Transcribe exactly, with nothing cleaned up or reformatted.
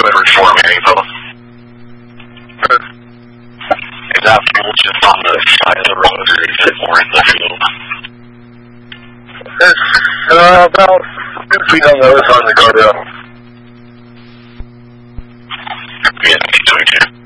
delivered for Maryville. Is that fuel just on the side of the road, or is it more in the field? It's uh, about two feet on the other side of the guardrail. Yeah, twenty-two.